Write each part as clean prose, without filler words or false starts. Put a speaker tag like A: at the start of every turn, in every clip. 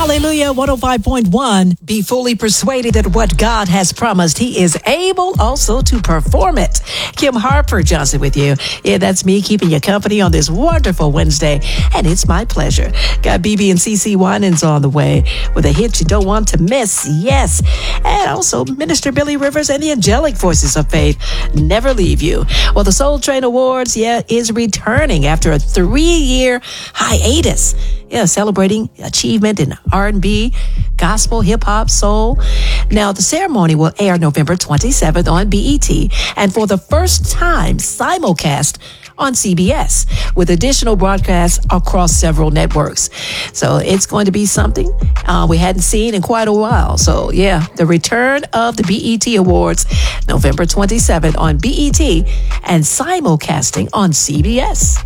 A: Hallelujah, 105.1. Be fully persuaded that what God has promised, He is able also to perform it. Kim Harper Johnson with you. Yeah, that's me keeping you company on this wonderful Wednesday, and it's my pleasure. Got BB and CC Winans on the way with a hit you don't want to miss. Yes. And also Minister Billy Rivers and the Angelic Voices of Faith never leave you. Well, the Soul Train Awards, is returning after a 3-year hiatus. Celebrating achievement in R&B, gospel, hip-hop, soul. Now, the ceremony will air November 27th on BET, and for the first time, simulcast on CBS, with additional broadcasts across several networks. So it's going to be something we hadn't seen in quite a while. So, the return of the BET Awards, November 27th on BET, and simulcasting on CBS.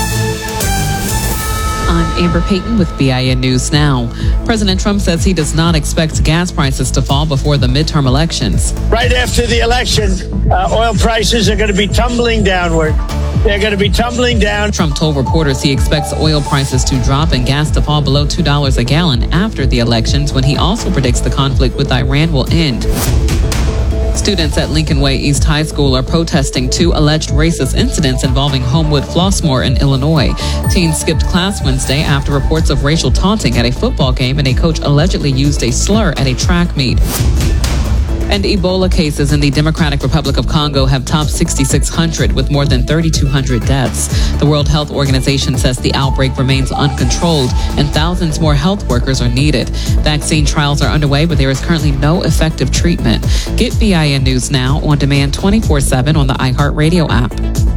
B: I'm Amber Payton with BIN News Now. President Trump says he does not expect gas prices to fall before the midterm elections.
C: Right after the election, oil prices are going to be tumbling downward. They're going to be tumbling down.
B: Trump told reporters he expects oil prices to drop and gas to fall below $2 a gallon after the elections, when he also predicts the conflict with Iran will end. Students at Lincoln Way East High School are protesting 2 alleged racist incidents involving Homewood Flossmoor in Illinois. Teens skipped class Wednesday after reports of racial taunting at a football game, and a coach allegedly used a slur at a track meet. And Ebola cases in the Democratic Republic of Congo have topped 6,600 with more than 3,200 deaths. The World Health Organization says the outbreak remains uncontrolled and thousands more health workers are needed. Vaccine trials are underway, but there is currently no effective treatment. Get BIN News Now on demand 24/7 on the iHeartRadio app.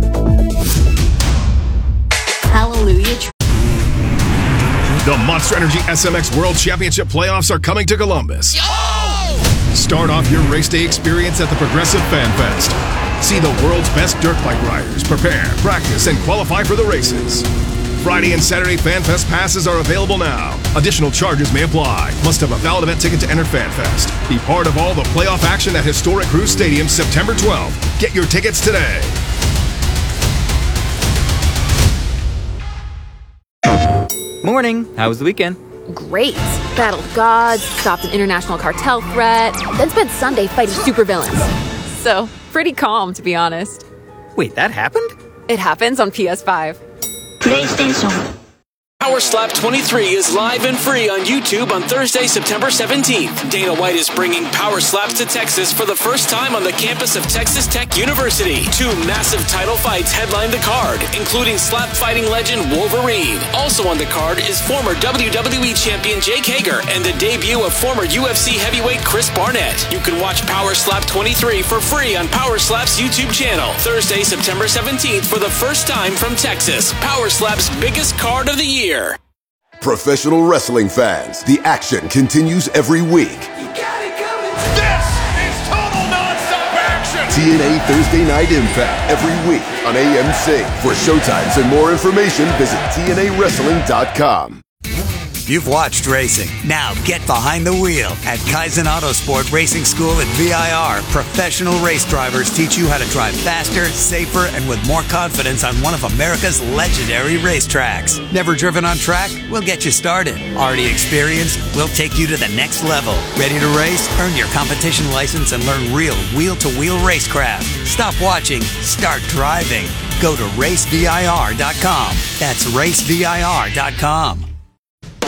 D: Hallelujah.
E: The Monster Energy SMX World Championship playoffs are coming to Columbus. Start off your race day experience at the Progressive Fan Fest. See the world's best dirt bike riders prepare, practice, and qualify for the races. Friday and Saturday Fan Fest passes are available now. Additional charges may apply. Must have a valid event ticket to enter Fan Fest. Be part of all the playoff action at historic Cruise Stadium September 12th. Get your tickets today.
F: Morning. How was the weekend?
D: Great. Battled gods, stopped an international cartel threat, then spent Sunday fighting supervillains. So, pretty calm, to be honest.
F: Wait, that happened?
D: It happens on PS5.
G: PlayStation.
H: Power Slap 23 is live and free on YouTube on Thursday, September 17th. Dana White is bringing Power Slaps to Texas for the first time on the campus of Texas Tech University. 2 massive title fights headline the card, including slap fighting legend Wolverine. Also on the card is former WWE champion Jake Hager and the debut of former UFC heavyweight Chris Barnett. You can watch Power Slap 23 for free on Power Slap's YouTube channel. Thursday, September 17th for the first time from Texas. Power Slap's biggest card of the year.
I: Professional wrestling fans, the action continues every week.
J: You got it coming. This is total nonstop action.
I: TNA Thursday Night Impact every week on AMC. For showtimes and more information, visit TNAWrestling.com.
K: You've watched racing. Now get behind the wheel. At Kaizen Autosport Racing School at VIR, professional race drivers teach you how to drive faster, safer, and with more confidence on one of America's legendary racetracks. Never driven on track? We'll get you started. Already experienced? We'll take you to the next level. Ready to race? Earn your competition license and learn real wheel-to-wheel racecraft. Stop watching. Start driving. Go to racevir.com. That's racevir.com.